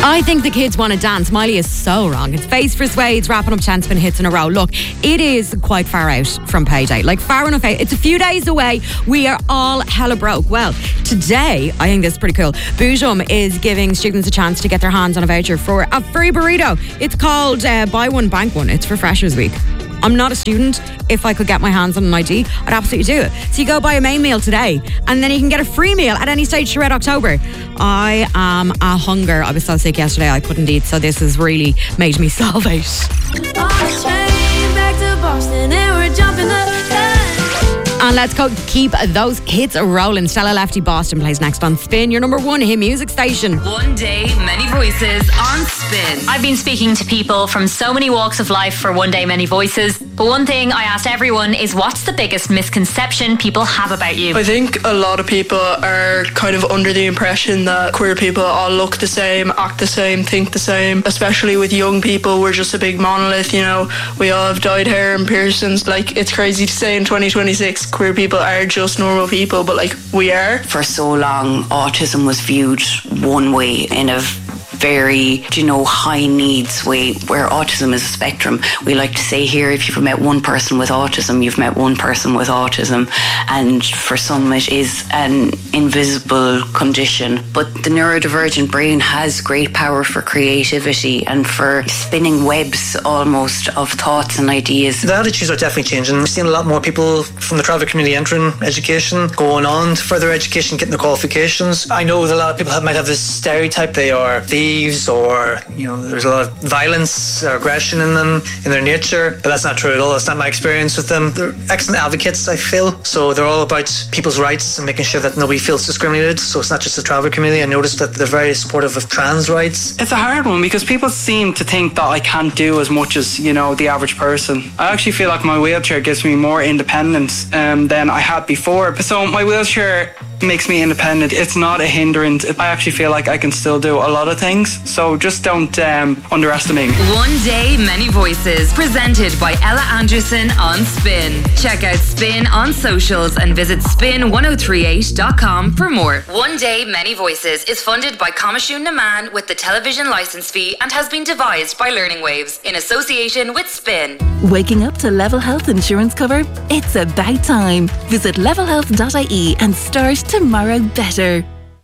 I think the kids want to dance. Miley is so wrong. It's Face for Suede's wrapping up 10 spin hits in a row. Look, it is quite far out from payday. Like, far enough out. It's a few days away. We are all hella broke. Well, today, I think this is pretty cool. Boojum is giving students a chance to get their hands on a voucher for a free burrito. It's called Buy One, Bank One. It's for Freshers Week. I'm not a student. If I could get my hands on an ID, I'd absolutely do it. So you go buy a main meal today, and then you can get a free meal at any stage throughout October. I am a hunger. I was so sick yesterday, I couldn't eat, so this has really made me salivate. And let's go keep those hits rolling. Stella Lefty Boston plays next on Spin, your number one hit music station. One day, many voices on Spin. I've been speaking to people from so many walks of life for One Day Many Voices, but one thing I asked everyone is, what's the biggest misconception people have about you? I think a lot of people are kind of under the impression that queer people all look the same, act the same, think the same. Especially with young people, we're just a big monolith, you know. We all have dyed hair and piercings. Like, it's crazy to say in 2026 queer people are just normal people, but like, we are. For so long, autism was viewed one way, in a very, high needs way, where autism is a spectrum. We like to say here, if you've met one person with autism, you've met one person with autism, and for some it is an invisible condition. But the neurodivergent brain has great power for creativity and for spinning webs almost of thoughts and ideas. The attitudes are definitely changing. We've seen a lot more people from the travel community entering education, going on to further education, getting the qualifications. I know that a lot of people might have this stereotype they are thieves, or there's a lot of violence or aggression in them, in their nature, but that's not true at all. That's not my experience with them. They're excellent advocates, I feel. So they're all about people's rights and making sure that nobody feels discriminated. So it's not just the travel community. I noticed that they're very supportive of trans rights. It's a hard one because people seem to think that I can't do as much as the average person. I actually feel like my wheelchair gives me more independence than I had before. So my wheelchair makes me independent. It's not a hindrance. I actually feel like I can still do a lot of things. So just don't underestimate me. One Day, Many Voices, presented by Ella Anderson on Spin. Check out Spin on socials and visit spin1038.com for more. One Day, Many Voices is funded by Comishún na Man with the television licence fee and has been devised by Learning Waves in association with Spin. Waking up to Level Health insurance cover? It's about time. Visit levelhealth.ie and start tomorrow better.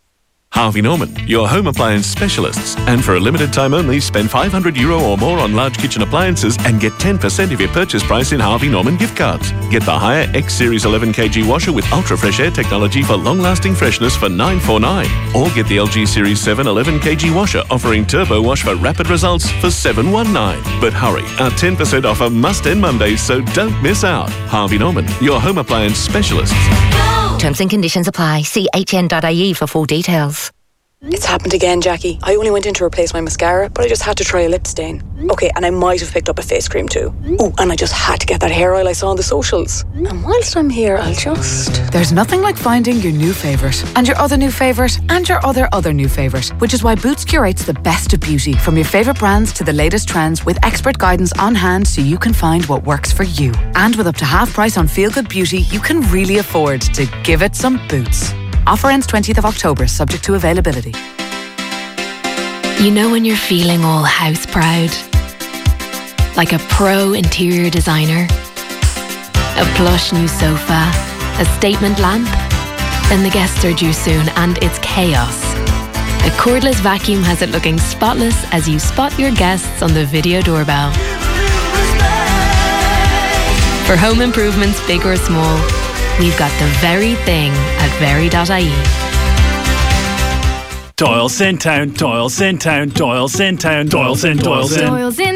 Harvey Norman, your home appliance specialists. And for a limited time only, spend €500 or more on large kitchen appliances and get 10% of your purchase price in Harvey Norman gift cards. Get the Haier X Series 11kg washer with ultra fresh air technology for long-lasting freshness for $949. Or get the LG Series 7 11kg washer offering turbo wash for rapid results for $719. But hurry, our 10% offer must end Monday, so don't miss out. Harvey Norman, your home appliance specialists. Terms and conditions apply. See hn.ie for full details. It's happened again, Jackie. I only went in to replace my mascara, but I just had to try a lip stain. Okay, and I might have picked up a face cream too. Oh, and I just had to get that hair oil I saw on the socials. And whilst I'm here, I'll just... There's nothing like finding your new favourite, and your other new favourite, and your other new favourite, which is why Boots curates the best of beauty, from your favourite brands to the latest trends, with expert guidance on hand so you can find what works for you. And with up to half price on feel-good beauty, you can really afford to give it some Boots. Offer ends 20th of October, subject to availability. You know when you're feeling all house proud? Like a pro interior designer? A plush new sofa? A statement lamp? Then the guests are due soon and it's chaos. A cordless vacuum has it looking spotless as you spot your guests on the video doorbell. For home improvements, big or small, we've got the very thing at very.ie. Doyle's in town, Doyle's in town, Doyle's in town, Doyle's in, Doyle's in. Doyle's in